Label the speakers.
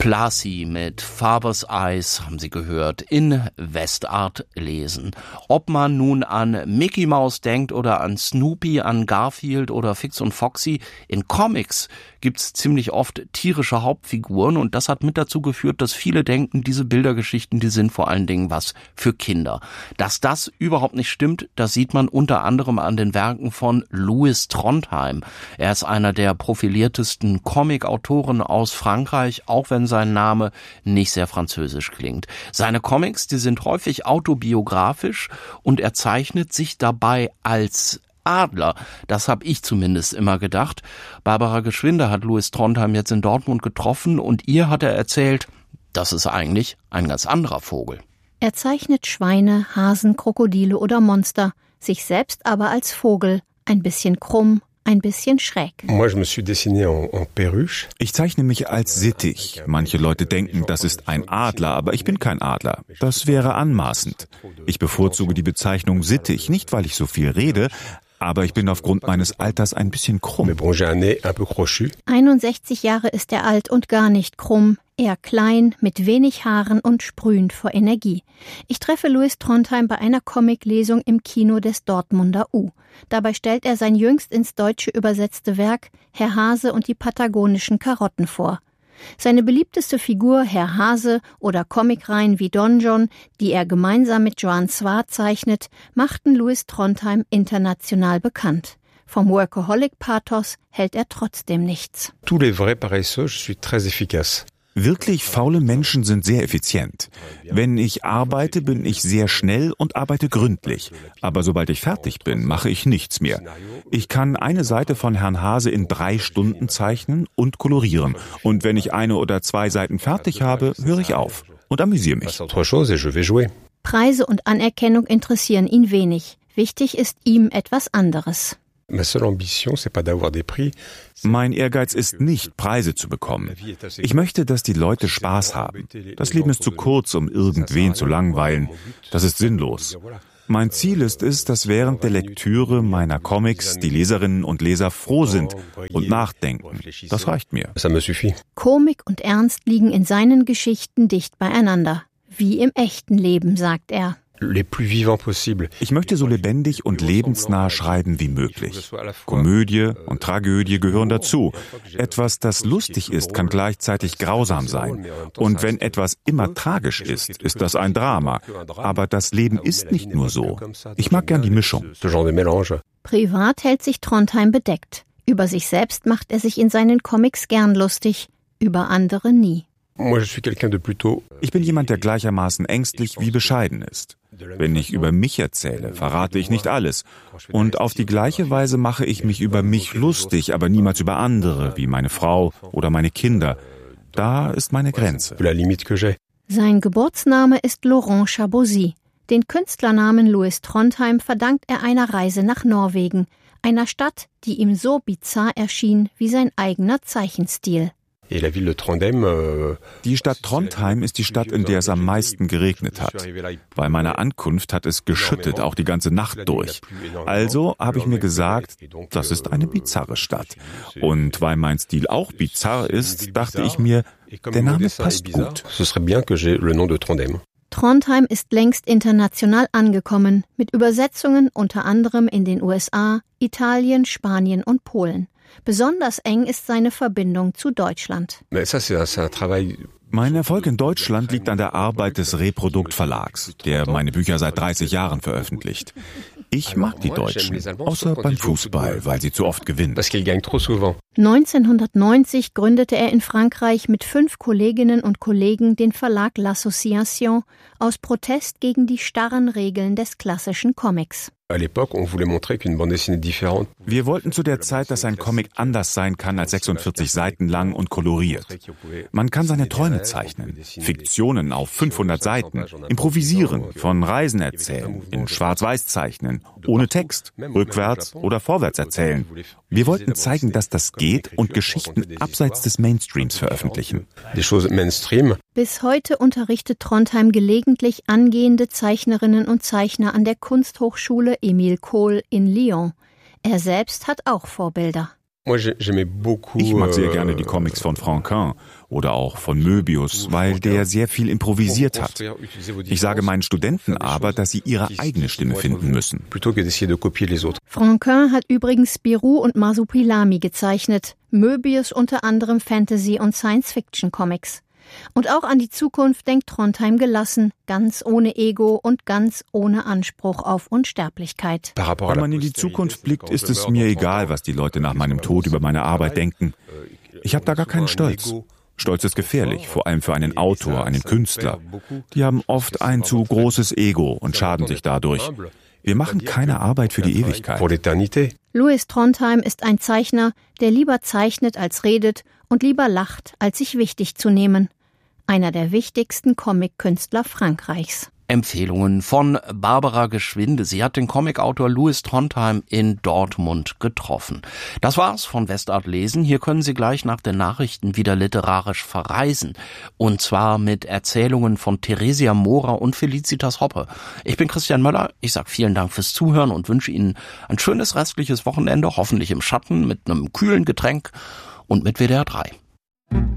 Speaker 1: Placi mit Father's Eyes haben Sie gehört, in Westart lesen. Ob man nun an Mickey Mouse denkt oder an Snoopy, an Garfield oder Fix und Foxy, in Comics gibt's ziemlich oft tierische Hauptfiguren und das hat mit dazu geführt, dass viele denken, diese Bildergeschichten, die sind vor allen Dingen was für Kinder. Dass das überhaupt nicht stimmt, das sieht man unter anderem an den Werken von Louis Trondheim. Er ist einer der profiliertesten Comic-Autoren aus Frankreich, auch wenn sein Name nicht sehr französisch klingt. Seine Comics, die sind häufig autobiografisch und er zeichnet sich dabei als Adler. Das habe ich zumindest immer gedacht. Barbara Geschwinde hat Louis Trondheim jetzt in Dortmund getroffen und ihr hat er erzählt, das ist eigentlich ein ganz anderer Vogel.
Speaker 2: Er zeichnet Schweine, Hasen, Krokodile oder Monster, sich selbst aber als Vogel, ein bisschen krumm, ein bisschen schräg.
Speaker 3: Ich zeichne mich als Sittich. Manche Leute denken, das ist ein Adler, aber ich bin kein Adler. Das wäre anmaßend. Ich bevorzuge die Bezeichnung Sittich, nicht weil ich so viel rede, aber ich bin aufgrund meines Alters ein bisschen krumm.
Speaker 2: 61 Jahre ist er alt und gar nicht krumm, eher klein, mit wenig Haaren und sprühend vor Energie. Ich treffe Louis Trondheim bei einer Comiclesung im Kino des Dortmunder U. Dabei stellt er sein jüngst ins Deutsche übersetzte Werk Herr Hase und die patagonischen Karotten vor. Seine beliebteste Figur, Herr Hase, oder Comicreihen wie Don John, die er gemeinsam mit Joan Swart zeichnet, machten Louis Trondheim international bekannt. Vom Workaholic-Pathos hält er trotzdem nichts.
Speaker 3: Wirklich faule Menschen sind sehr effizient. Wenn ich arbeite, bin ich sehr schnell und arbeite gründlich. Aber sobald ich fertig bin, mache ich nichts mehr. Ich kann eine Seite von Herrn Hase in 3 Stunden zeichnen und kolorieren. Und wenn ich 1 oder 2 Seiten fertig habe, höre ich auf und amüsiere mich.
Speaker 2: Preise und Anerkennung interessieren ihn wenig. Wichtig ist ihm etwas anderes.
Speaker 3: Mein Ehrgeiz ist nicht, Preise zu bekommen. Ich möchte, dass die Leute Spaß haben. Das Leben ist zu kurz, um irgendwen zu langweilen. Das ist sinnlos. Mein Ziel ist es, dass während der Lektüre meiner Comics die Leserinnen und Leser froh sind und nachdenken. Das reicht mir.
Speaker 2: Komik und Ernst liegen in seinen Geschichten dicht beieinander. Wie im echten Leben, sagt er.
Speaker 3: Ich möchte so lebendig und lebensnah schreiben wie möglich. Komödie und Tragödie gehören dazu. Etwas, das lustig ist, kann gleichzeitig grausam sein. Und wenn etwas immer tragisch ist, ist das ein Drama. Aber das Leben ist nicht nur so. Ich mag gern die Mischung.
Speaker 2: Privat hält sich Trondheim bedeckt. Über sich selbst macht er sich in seinen Comics gern lustig, über andere nie.
Speaker 3: Ich bin jemand, der gleichermaßen ängstlich wie bescheiden ist. Wenn ich über mich erzähle, verrate ich nicht alles. Und auf die gleiche Weise mache ich mich über mich lustig, aber niemals über andere, wie meine Frau oder meine Kinder. Da ist meine Grenze.
Speaker 2: Sein Geburtsname ist Laurent Chabozy. Den Künstlernamen Louis Trondheim verdankt er einer Reise nach Norwegen, einer Stadt, die ihm so bizarr erschien wie sein eigener Zeichenstil.
Speaker 3: Die Stadt Trondheim ist die Stadt, in der es am meisten geregnet hat. Bei meiner Ankunft hat es geschüttet, auch die ganze Nacht durch. Also habe ich mir gesagt, das ist eine bizarre Stadt. Und weil mein Stil auch bizarr ist, dachte ich mir, der Name passt gut.
Speaker 2: Trondheim ist längst international angekommen, mit Übersetzungen unter anderem in den USA, Italien, Spanien und Polen. Besonders eng ist seine Verbindung zu Deutschland.
Speaker 3: Mein Erfolg in Deutschland liegt an der Arbeit des Reprodukt Verlags, der meine Bücher seit 30 Jahren veröffentlicht. Ich mag die Deutschen, außer beim Fußball, weil sie zu oft gewinnen.
Speaker 2: 1990 gründete er in Frankreich mit 5 Kolleginnen und Kollegen den Verlag L'Association aus Protest gegen die starren Regeln des klassischen Comics.
Speaker 3: Wir wollten zu der Zeit, dass ein Comic anders sein kann als 46 Seiten lang und koloriert. Man kann seine Träume zeichnen, Fiktionen auf 500 Seiten, improvisieren, von Reisen erzählen, in Schwarz-Weiß zeichnen, ohne Text, rückwärts oder vorwärts erzählen. Wir wollten zeigen, dass das geht und Geschichten abseits des Mainstreams veröffentlichen.
Speaker 2: Bis heute unterrichtet Trondheim gelegentlich angehende Zeichnerinnen und Zeichner an der Kunsthochschule Émile Cohl in Lyon. Er selbst hat auch Vorbilder.
Speaker 3: Ich mag sehr gerne die Comics von Franquin oder auch von Möbius, weil der sehr viel improvisiert hat. Ich sage meinen Studenten aber, dass sie ihre eigene Stimme finden müssen.
Speaker 2: Franquin hat übrigens Spirou und Masupilami gezeichnet, Möbius unter anderem Fantasy- und Science-Fiction-Comics. Und auch an die Zukunft denkt Trondheim gelassen, ganz ohne Ego und ganz ohne Anspruch auf Unsterblichkeit.
Speaker 3: Wenn man in die Zukunft blickt, ist es mir egal, was die Leute nach meinem Tod über meine Arbeit denken. Ich habe da gar keinen Stolz. Stolz ist gefährlich, vor allem für einen Autor, einen Künstler. Die haben oft ein zu großes Ego und schaden sich dadurch. Wir machen keine Arbeit für die Ewigkeit.
Speaker 2: Louis Trondheim ist ein Zeichner, der lieber zeichnet als redet und lieber lacht, als sich wichtig zu nehmen. Einer der wichtigsten Comic-Künstler Frankreichs.
Speaker 1: Empfehlungen von Barbara Geschwinde. Sie hat den Comicautor Louis Trondheim in Dortmund getroffen. Das war's von Westart lesen. Hier können Sie gleich nach den Nachrichten wieder literarisch verreisen. Und zwar mit Erzählungen von Theresia Mora und Felicitas Hoppe. Ich bin Christian Möller. Ich sage vielen Dank fürs Zuhören und wünsche Ihnen ein schönes restliches Wochenende, hoffentlich im Schatten mit einem kühlen Getränk und mit WDR 3.